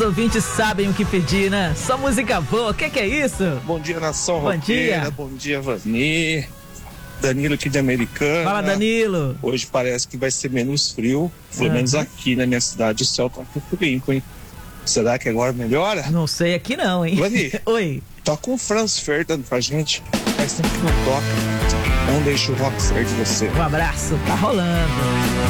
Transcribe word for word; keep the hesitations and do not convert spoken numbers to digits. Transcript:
Os ouvintes sabem o que pedir, né? Só música boa, o que, que é isso? Bom dia, nação Bom roqueira. dia. Bom dia, Vani. Danilo aqui de Americana. Fala, Danilo. Hoje parece que vai ser menos frio, pelo Uhum. menos aqui na minha cidade o céu tá um pouco limpo, hein? Será que agora melhora? Não sei aqui não, hein? Vani, Oi. toca um Franz Ferdinand pra gente. Faz tempo que não toca. Não deixa o rock sair de você. Um abraço, tá rolando.